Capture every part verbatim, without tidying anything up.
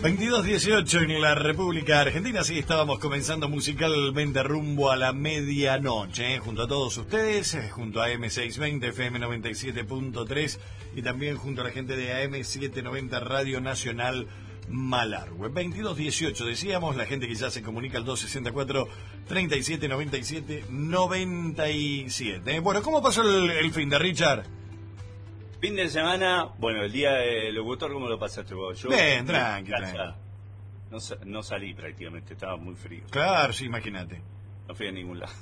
veintidós dieciocho en la República Argentina. Sí, estábamos comenzando musicalmente rumbo a la medianoche, ¿eh? Junto a todos ustedes, eh, junto a A M seiscientos veinte, F M noventa y siete punto tres y también junto a la gente de A M setecientos noventa Radio Nacional Malargüe. veintidós dieciocho, decíamos, la gente que ya se comunica al doscientos sesenta y cuatro, treinta y siete, noventa y siete, noventa y siete. ¿eh? Bueno, ¿cómo pasó el, el fin de Richard? Fin de semana, bueno, el día del locutor, ¿cómo lo pasaste vos? Yo, Bien, tranqui, tranqui. No, no salí prácticamente, estaba muy frío. Claro, sí, imagínate. No fui a ningún lado.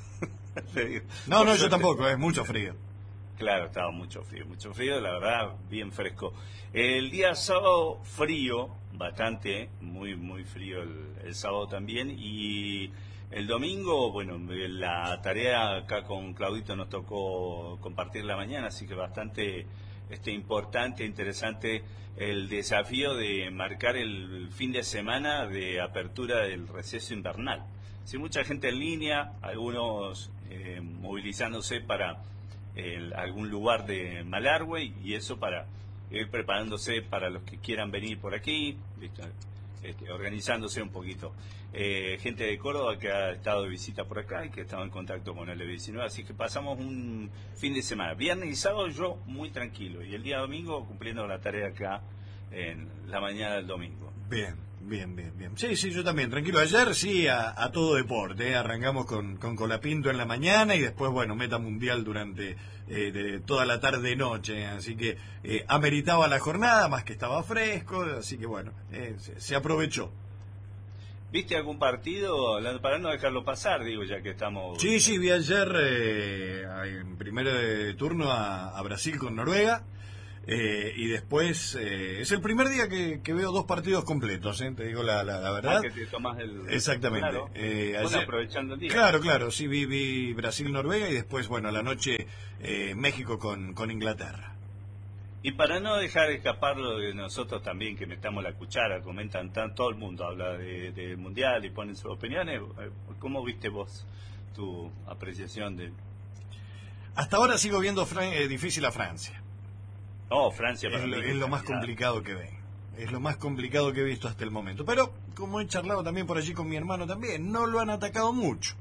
no, no, yo tampoco, es mucho frío. Claro, estaba mucho frío, mucho frío, la verdad, bien fresco. El día sábado, frío, bastante, muy, muy frío el, el sábado también, y el domingo, bueno, la tarea acá con Claudito nos tocó compartir la mañana, así que bastante este importante, interesante el desafío de marcar el fin de semana de apertura del receso invernal. Sí, mucha gente en línea, algunos eh, movilizándose para el, algún lugar de Malargüe, y eso para ir preparándose para los que quieran venir por aquí, ¿listo? Este, organizándose un poquito. Eh, gente de Córdoba que ha estado de visita por acá y que ha estado en contacto con el diecinueve, así que pasamos un fin de semana. Viernes y sábado yo muy tranquilo, y el día domingo cumpliendo la tarea acá en la mañana del domingo. Bien, bien, bien, bien. Sí, sí, yo también, tranquilo. Ayer sí, a, a todo deporte, ¿eh? Arrancamos con, con Colapinto en la mañana y después, bueno, meta mundial durante eh, de toda la tarde-noche, así que eh, ameritaba la jornada, más que estaba fresco, así que bueno, eh, se, se aprovechó. ¿Viste algún partido? Para no dejarlo pasar, digo, ya que estamos... Sí, sí, vi ayer eh, en primer turno a, a Brasil con Noruega. Eh, y después, eh, es el primer día que, que veo dos partidos completos, ¿eh? Te digo la, la, la verdad. Ah, que te tomás el... Exactamente. Claro. Eh, bueno, ayer... aprovechando el día. Claro, claro, sí, vi, vi Brasil-Noruega y después, bueno, a la noche eh, México con, con Inglaterra. Y para no dejar escapar lo de nosotros también, que metamos la cuchara, comentan, tan, todo el mundo habla del de Mundial y ponen sus opiniones, ¿cómo viste vos tu apreciación de...? Hasta ahora sigo viendo Fran- eh, difícil a Francia. No, Francia para es, mí lo, es lo más complicado que ven. Es lo más complicado que he visto hasta el momento. Pero, como he charlado también por allí con mi hermano también, no lo han atacado mucho.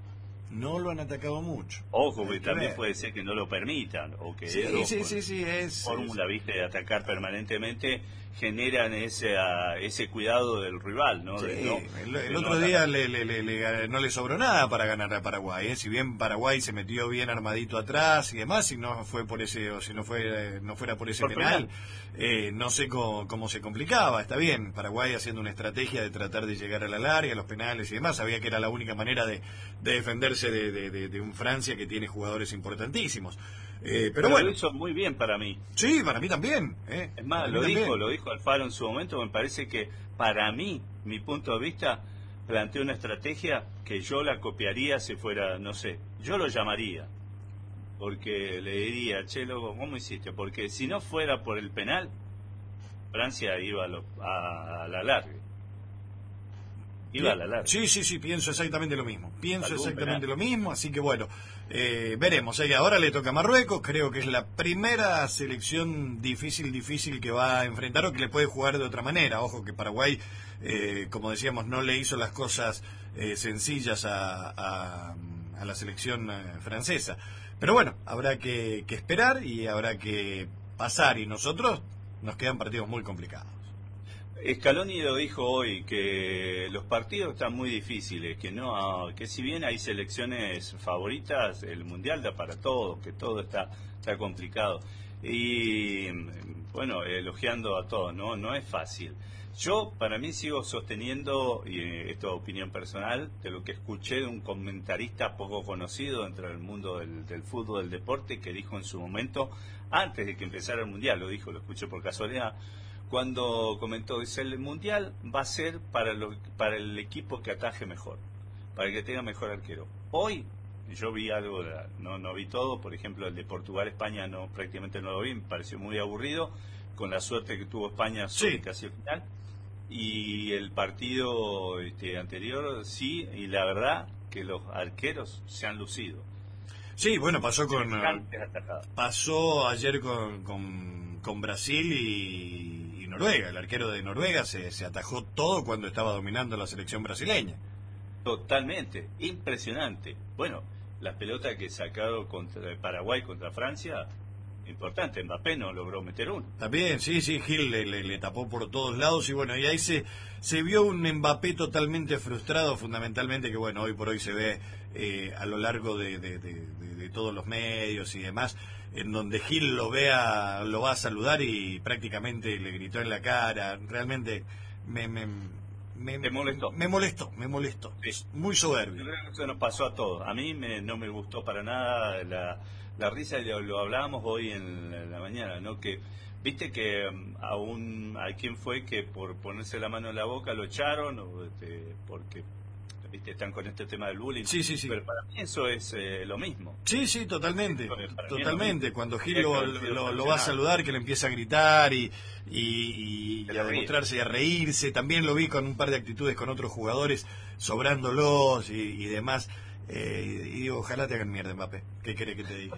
No lo han atacado mucho. Ojo, que también puede ser que no lo permitan, o que sí, ojo, sí, sí, sí, es fórmula, viste, de atacar permanentemente, generan ese a, ese cuidado del rival, ¿no? Sí, de, no el, el de otro no día le, le, le, le, no le sobró nada para ganar a Paraguay, ¿eh? Si bien Paraguay se metió bien armadito atrás y demás, si no fue por ese, o si no fue no fuera por ese por penal, eh, no sé cómo, cómo se complicaba. Está bien, Paraguay haciendo una estrategia de tratar de llegar a la larga, a los penales y demás, sabía que era la única manera de, de defenderse de, de, de, de un Francia que tiene jugadores importantísimos. Eh, pero, pero bueno, lo hizo muy bien para mí. Sí, para mí también. ¿eh? Es más, para lo dijo, también. lo dijo Alfaro en su momento. Me parece que para mí, mi punto de vista, planteó una estrategia que yo la copiaría si fuera, no sé, yo lo llamaría, porque le diría, che, loco, ¿cómo hiciste? Porque si no fuera por el penal, Francia iba a, lo, a, a la larga. Iba a la larga. Sí, sí, sí, pienso exactamente lo mismo. Pienso Algún exactamente penal. lo mismo, así que bueno, eh, veremos. Eh, ahora le toca a Marruecos, creo que es la primera selección difícil, difícil que va a enfrentar o que le puede jugar de otra manera. Ojo que Paraguay, eh, como decíamos, no le hizo las cosas eh, sencillas a, a, a la selección eh, francesa. Pero bueno, habrá que, que esperar y habrá que pasar, y nosotros nos quedan partidos muy complicados. Scaloni lo dijo hoy, que los partidos están muy difíciles, que no, que si bien hay selecciones favoritas, el mundial da para todos, que todo está está complicado. Y bueno, elogiando a todos, no no es fácil. Yo para mí sigo sosteniendo, y esto es opinión personal, de lo que escuché de un comentarista poco conocido dentro del mundo del, del fútbol, del deporte, que dijo en su momento, antes de que empezara el mundial, lo dijo, lo escuché por casualidad, cuando comentó, dice, el mundial va a ser para, lo, para el equipo que ataje mejor, para el que tenga mejor arquero. Hoy, yo vi algo, no no vi todo, por ejemplo, el de Portugal-España no prácticamente no lo vi, me pareció muy aburrido, con la suerte que tuvo España sobre sí. casi el final, y el partido este, anterior, sí, y la verdad que los arqueros se han lucido. Sí, bueno, pasó con pasó ayer con, con, con Brasil y Noruega. El arquero de Noruega se, se atajó todo cuando estaba dominando la selección brasileña. Totalmente, impresionante. Bueno, las pelotas que sacaron contra Paraguay contra Francia, importante. Mbappé no logró meter uno. También, sí, sí, Gil le, le, le tapó por todos lados y bueno, y ahí se, se vio un Mbappé totalmente frustrado, fundamentalmente, que bueno, hoy por hoy se ve eh, a lo largo de, de, de, de, de todos los medios y demás, en donde Gil lo vea, lo va a saludar y prácticamente le gritó en la cara. Realmente me... me Me, ¿Te molestó? Me molestó, me molestó. Sí. Muy soberbio. Yo creo que eso nos pasó a todos. A mí me, no me gustó para nada la, la risa, y lo, lo hablábamos hoy en la, en la mañana, ¿no? Que viste que um, a un a quien fue que por ponerse la mano en la boca lo echaron, o, este, porque viste están con este tema del bullying. Sí, sí, sí. Pero para mí eso es eh, lo mismo. Sí, sí, totalmente. Para Totalmente. mí, Cuando Gil lo, lo, lo va a saludar, que le empieza a gritar y, y, y, y a demostrarse y a reírse. También lo vi con un par de actitudes con otros jugadores, sobrándolos y, y demás. Eh, y digo, ojalá te hagan mierda, Mbappé. ¿Qué querés que te diga?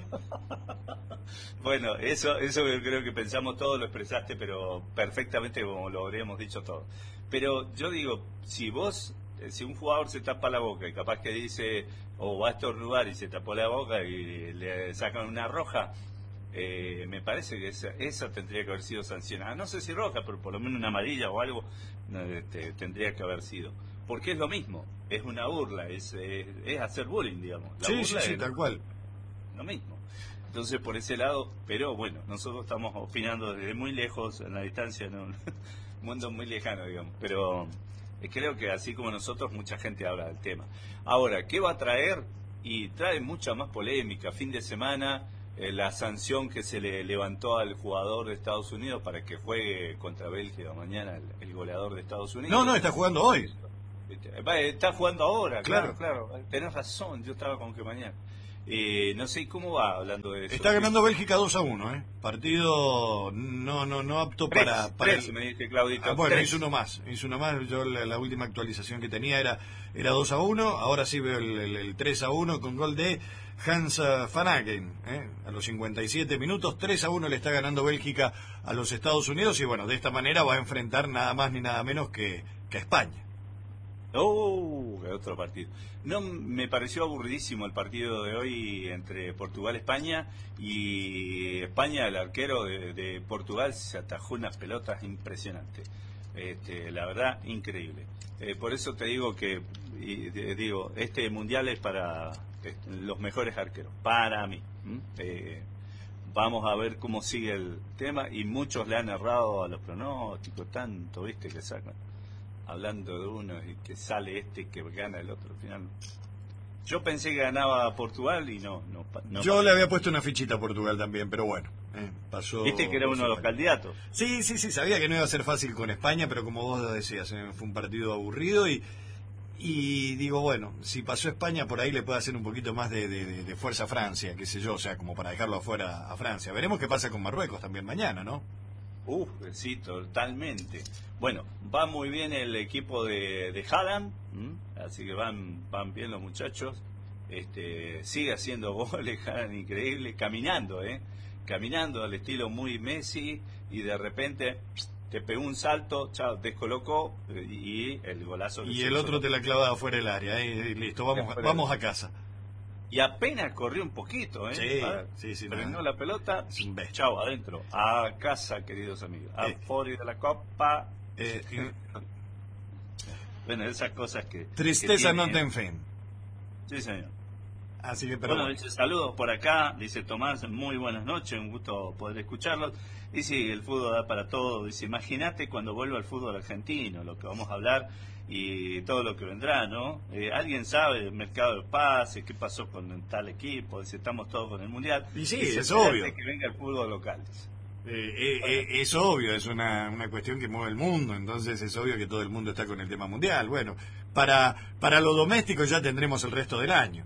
Bueno, eso eso yo creo que pensamos todos, lo expresaste, pero perfectamente como lo habríamos dicho todos. Pero yo digo, si vos... si un jugador se tapa la boca y capaz que dice, o va a estornudar y se tapó la boca y le sacan una roja, eh, me parece que esa, esa tendría que haber sido sancionada. No sé si roja, pero por lo menos una amarilla o algo este, tendría que haber sido. Porque es lo mismo, es una burla, es, es, es hacer bullying, digamos. La sí, burla sí, sí, es tal cual. Lo mismo. Entonces, por ese lado, pero bueno, nosotros estamos opinando desde muy lejos, en la distancia, en un mundo muy lejano, digamos, pero... creo que así como nosotros, mucha gente habla del tema. Ahora, ¿qué va a traer? Y trae mucha más polémica. Fin de semana, eh, la sanción que se le levantó al jugador de Estados Unidos para que juegue contra Bélgica mañana, el, el goleador de Estados Unidos. No, no, está jugando hoy. Está jugando ahora, claro, claro. claro. Tenés razón, yo estaba con que mañana. Eh, no sé cómo va hablando de eso. Está ganando Bélgica dos a uno, ¿eh? Partido no no no apto tres, para... para tres, el... me dice Claudito. Ah, bueno, tres. hizo uno más, hizo uno más. Yo la, la última actualización que tenía era era dos a uno, ahora sí veo el, el, el tres a uno con gol de Hans Vanaken, ¿eh? A los cincuenta y siete minutos, tres a uno le está ganando Bélgica a los Estados Unidos y bueno, de esta manera va a enfrentar nada más ni nada menos que, que a España. Oh, otro partido. No, me pareció aburridísimo el partido de hoy entre Portugal y España, y España, el arquero de, de Portugal se atajó unas pelotas impresionantes. Este, la verdad, increíble. Eh, por eso te digo que y, te digo, este mundial es para este, los mejores arqueros, para mí. ¿Mm? Eh, vamos a ver cómo sigue el tema, y muchos le han errado a los pronósticos, tanto, viste, que sacan. Hablando de uno y que sale este que gana el otro al final. Yo pensé que ganaba Portugal y no, no, no Yo pasó. Le había puesto una fichita a Portugal también, pero bueno, eh, pasó. Viste que era uno de los candidatos. Sí, sí, sí, sabía que no iba a ser fácil con España, pero como vos decías, eh, fue un partido aburrido y y digo, bueno, si pasó España, por ahí le puede hacer un poquito más de, de, de fuerza a Francia, qué sé yo, o sea, como para dejarlo afuera a Francia. Veremos qué pasa con Marruecos también mañana, ¿no? Uf, sí, totalmente. Bueno, va muy bien el equipo de, de Haaland, ¿m? Así que van van bien los muchachos. Este, sigue haciendo goles, Haaland, increíble, caminando, ¿eh? Caminando al estilo muy Messi, y de repente te pegó un salto, chao, descolocó y el golazo. Y el otro te la clavaba fuera del área, ¿eh? Y listo, vamos, vamos a casa. Y apenas corrió un poquito, ¿eh? Sí, ¿Vale? sí, sí. Prendió no. la pelota, chao, adentro. A casa, queridos amigos. A Eh, fuori de la copa. Eh, bueno, esas cosas que... Tristeza que no tiene, ten fin. Sí, señor. Así que, pero bueno, bueno. dice saludos por acá, dice Tomás, muy buenas noches, un gusto poder escucharlos. Y sí, el fútbol da para todo. Dice, imagínate cuando vuelva al fútbol argentino, lo que vamos a hablar y todo lo que vendrá, ¿no? Eh, ¿Alguien sabe el mercado de pases? ¿Qué pasó con tal equipo? Dice, estamos todos con el Mundial. Y sí, dice, es obvio. Que venga el fútbol local. Eh, eh, eh, es obvio, es una, una cuestión que mueve el mundo, entonces es obvio que todo el mundo está con el tema mundial. Bueno, para, para lo doméstico ya tendremos el resto del año.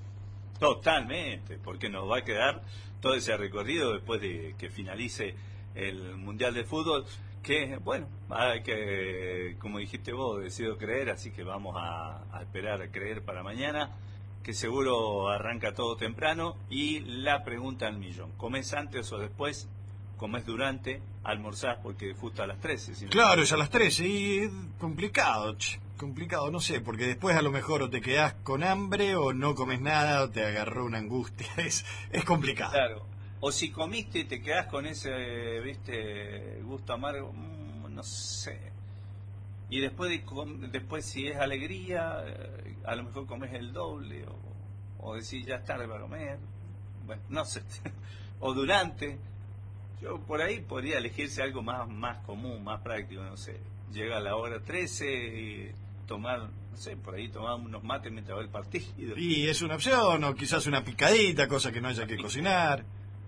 Totalmente, porque nos va a quedar todo ese recorrido después de que finalice el Mundial de Fútbol, que, bueno, hay que, como dijiste vos, decido creer, así que vamos a, a esperar a creer para mañana, que seguro arranca todo temprano. Y la pregunta al millón, ¿comés antes o después comes durante, almorzás porque justo a las trece. Si no claro, es a las trece y es complicado, che, complicado, no sé, porque después a lo mejor o te quedás con hambre o no comes nada o te agarró una angustia, es, es complicado. Claro, o si comiste y te quedás con ese, viste, gusto amargo, mmm, no sé. Y después, de, después si es alegría, a lo mejor comes el doble o, o decís ya es tarde para comer, bueno, no sé, o durante. Yo por ahí podría elegirse algo más más común, más práctico, no sé. Llega a la hora trece y tomar, no sé, por ahí tomar unos mates mientras va el partido. Y es una opción, o quizás una picadita, cosa que no haya que cocinar.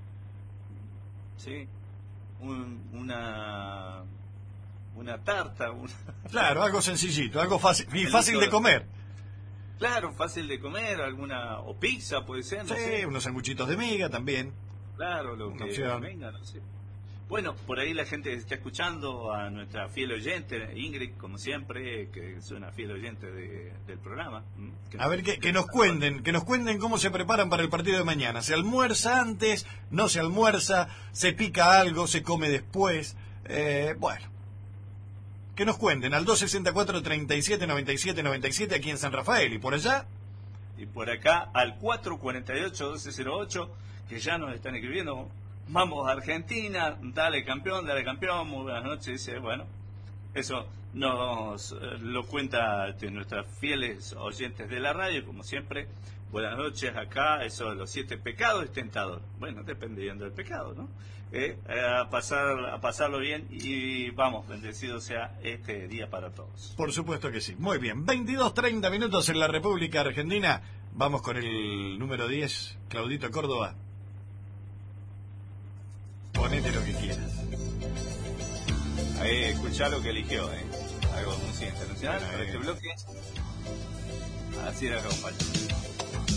Sí, Un, una una tarta. Una... Claro, algo sencillito, algo fácil y fácil de comer. Claro, fácil de comer, alguna, o pizza puede ser, no sí, sé. Unos sanguchitos de miga también. Claro, lo una que opción. venga, no sé. Bueno, por ahí la gente está escuchando a nuestra fiel oyente, Ingrid, como siempre, que es una fiel oyente de, del programa. A ver, que, que nos cuenten, que nos cuenten cómo se preparan para el partido de mañana. ¿Se almuerza antes? ¿No se almuerza? ¿Se pica algo? ¿Se come después? Eh, bueno, que nos cuenten al dos sesenta y cuatro, treinta y siete, noventa y siete, noventa y siete aquí en San Rafael. ¿Y por allá? Y por acá al cuatro cuarenta y ocho, doce cero ocho, que ya nos están escribiendo. Vamos a Argentina, dale campeón, dale campeón, muy buenas noches, dice, bueno, eso nos eh, lo cuenta de nuestras fieles oyentes de la radio, como siempre, buenas noches acá, eso de los siete pecados es tentador, bueno, dependiendo del pecado, ¿no? Eh, a, pasar, a pasarlo bien y vamos, bendecido sea este día para todos. Por supuesto que sí, muy bien, veintidós treinta minutos en la República Argentina, vamos con el número diez, Claudito Córdoba. Ponete lo que quieras. Ahí, escuchá lo que eligió, ¿eh? Algo de música internacional Bueno, para eh. este bloque. Así era, compañero.